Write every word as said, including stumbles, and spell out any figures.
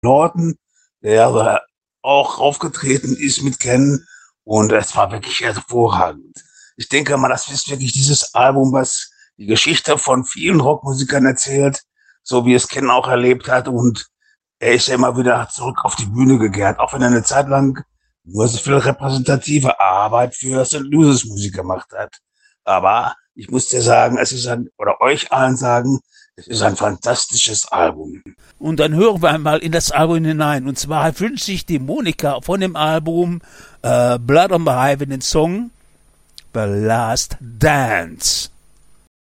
Norton, der auch aufgetreten ist mit Ken, und es war wirklich hervorragend. Ich denke mal, das ist wirklich dieses Album, was die Geschichte von vielen Rockmusikern erzählt, so wie es Ken auch erlebt hat, und er ist ja immer wieder zurück auf die Bühne gekehrt, auch wenn er eine Zeit lang nur so viel repräsentative Arbeit für Saint Louis Musik gemacht hat. Aber ich muss dir sagen, es ist ein, oder euch allen sagen, es ist ein fantastisches Album. Und dann hören wir einmal in das Album hinein. Und zwar wünscht sich die Monika von dem Album äh, Blood on the Highway den Song The Last Dance.